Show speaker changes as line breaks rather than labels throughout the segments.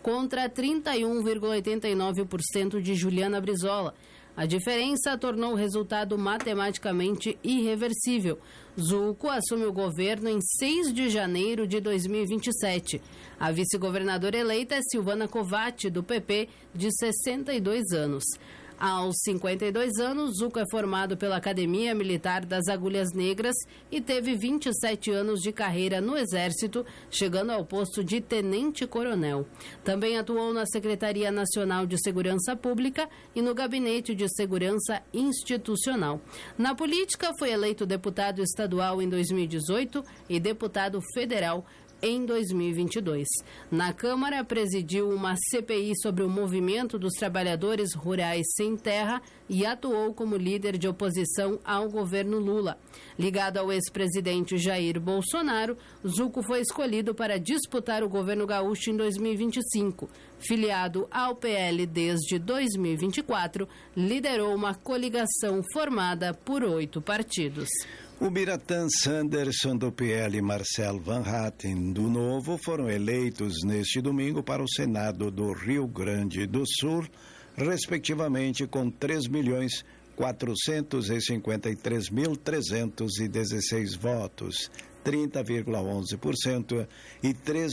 contra 31,89% de Juliana Brizola. A diferença tornou o resultado matematicamente irreversível. Zucco assume o governo em 6 de janeiro de 2027. A vice-governadora eleita é Silvana Covatti, do PP, de 62 anos. Aos 52 anos, Zucco é formado pela Academia Militar das Agulhas Negras e teve 27 anos de carreira no Exército, chegando ao posto de tenente-coronel. Também atuou na Secretaria Nacional de Segurança Pública e no Gabinete de Segurança Institucional. Na política, foi eleito deputado estadual em 2018 e deputado federal em 2022. Na Câmara, presidiu uma CPI sobre o movimento dos trabalhadores rurais sem terra e atuou como líder de oposição ao governo Lula. Ligado ao ex-presidente Jair Bolsonaro, Zucco foi escolhido para disputar o governo gaúcho em 2025. Filiado ao PL desde 2024, liderou uma coligação formada por 8 partidos.
O Biratã Sanderson do PL e Marcel Van Hatten do Novo foram eleitos neste domingo para o Senado do Rio Grande do Sul, respectivamente com 3.453.316 votos, 30,11%, e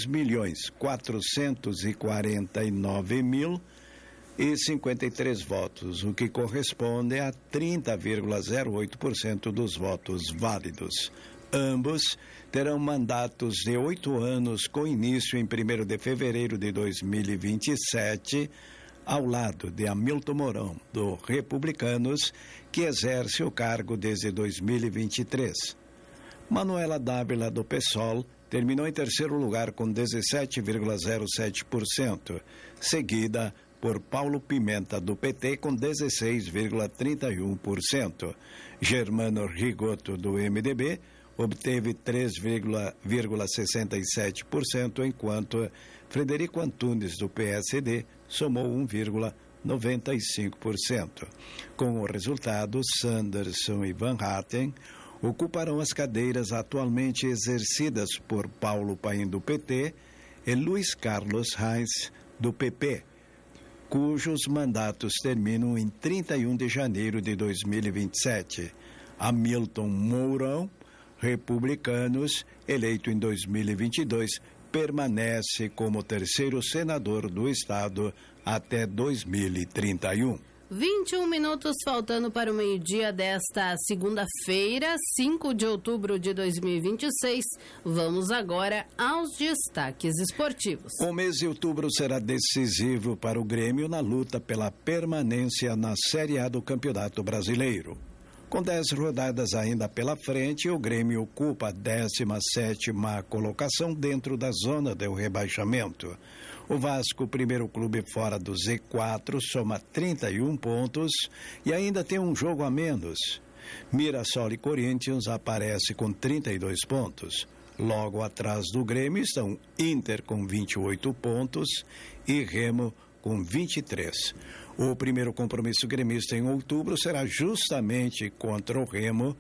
3.449.053 votos, o que corresponde a 30,08% dos votos válidos. Ambos terão mandatos de 8 anos com início em 1º de fevereiro de 2027, ao lado de Hamilton Mourão, do Republicanos, que exerce o cargo desde 2023. Manuela Dávila, do PSOL, terminou em terceiro lugar com 17,07%, seguida por Paulo Pimenta, do PT, com 16,31%. Germano Rigoto, do MDB, obteve 3,67%, enquanto Frederico Antunes, do PSD, somou 1,95%. Com o resultado, Sanderson e Van Hatten ocuparão as cadeiras atualmente exercidas por Paulo Paim, do PT, e Luiz Carlos Reis, do PP, cujos mandatos terminam em 31 de janeiro de 2027. Hamilton Mourão, Republicanos, eleito em 2022, permanece como terceiro senador do Estado até 2031.
21 minutos faltando para o meio-dia desta segunda-feira, 5 de outubro de 2026. Vamos agora aos destaques esportivos.
O mês de outubro será decisivo para o Grêmio na luta pela permanência na Série A do Campeonato Brasileiro. Com 10 rodadas ainda pela frente, o Grêmio ocupa a 17ª colocação dentro da zona do rebaixamento. O Vasco, primeiro clube fora do Z4, soma 31 pontos e ainda tem um jogo a menos. Mirassol e Corinthians aparecem com 32 pontos. Logo atrás do Grêmio estão Inter com 28 pontos e Remo com 23. O primeiro compromisso gremista em outubro será justamente contra o Remo,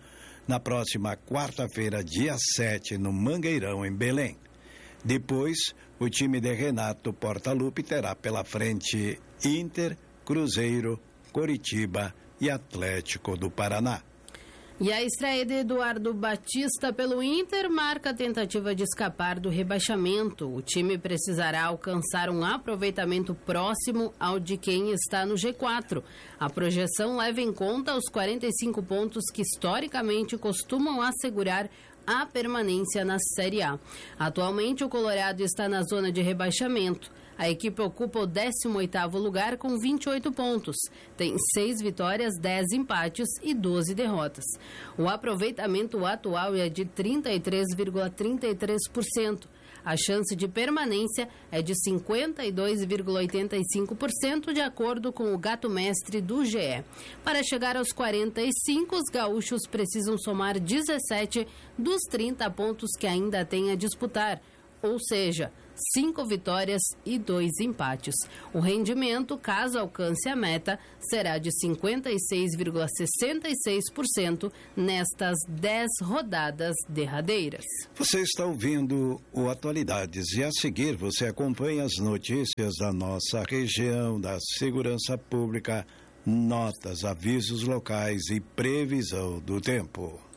na próxima quarta-feira, dia 7, no Mangueirão, em Belém. Depois, o time de Renato Portaluppi terá pela frente Inter, Cruzeiro, Coritiba e Atlético do Paraná.
E a estreia de Eduardo Batista pelo Inter marca a tentativa de escapar do rebaixamento. O time precisará alcançar um aproveitamento próximo ao de quem está no G4. A projeção leva em conta os 45 pontos que historicamente costumam assegurar a permanência na Série A. Atualmente, o Colorado está na zona de rebaixamento. A equipe ocupa o 18º lugar com 28 pontos. Tem 6 vitórias, 10 empates e 12 derrotas. O aproveitamento atual é de 33,33%. A chance de permanência é de 52,85%, de acordo com o Gato Mestre do GE. Para chegar aos 45, os gaúchos precisam somar 17 dos 30 pontos que ainda têm a disputar. Ou seja, 5 vitórias e 2 empates. O rendimento, caso alcance a meta, será de 56,66% nestas 10 rodadas derradeiras.
Você está ouvindo o Atualidades e a seguir você acompanha as notícias da nossa região, da segurança pública, notas, avisos locais e previsão do tempo.